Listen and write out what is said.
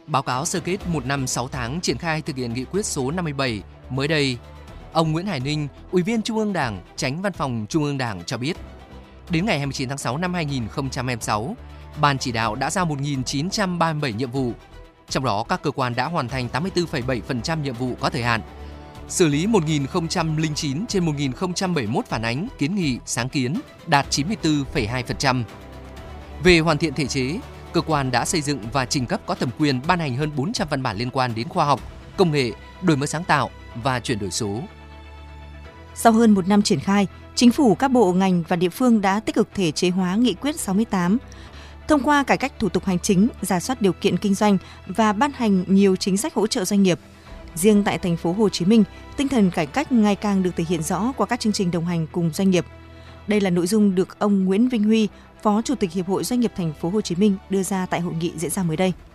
Báo cáo sơ kết 1 năm 6 tháng triển khai thực hiện nghị quyết số 57 mới đây, ông Nguyễn Hải Ninh, Ủy viên Trung ương Đảng, Chánh Văn phòng Trung ương Đảng cho biết, đến ngày 29 tháng 6 năm 2026, Ban chỉ đạo đã giao 1.937 nhiệm vụ, trong đó các cơ quan đã hoàn thành 84,7% nhiệm vụ có thời hạn, xử lý 1.009 trên 1.071 phản ánh, kiến nghị, sáng kiến, đạt 94,2%. Về hoàn thiện thể chế, cơ quan đã xây dựng và trình cấp có thẩm quyền ban hành hơn 400 văn bản liên quan đến khoa học, công nghệ, đổi mới sáng tạo và chuyển đổi số. Sau hơn 1 năm triển khai, Chính phủ, các bộ, ngành và địa phương đã tích cực thể chế hóa Nghị quyết 68, thông qua cải cách thủ tục hành chính, rà soát điều kiện kinh doanh và ban hành nhiều chính sách hỗ trợ doanh nghiệp. Riêng tại thành phố Hồ Chí Minh, tinh thần cải cách ngày càng được thể hiện rõ qua các chương trình đồng hành cùng doanh nghiệp. Đây là nội dung được ông Nguyễn Vinh Huy, Phó Chủ tịch Hiệp hội Doanh nghiệp thành phố Hồ Chí Minh đưa ra tại hội nghị diễn ra mới đây.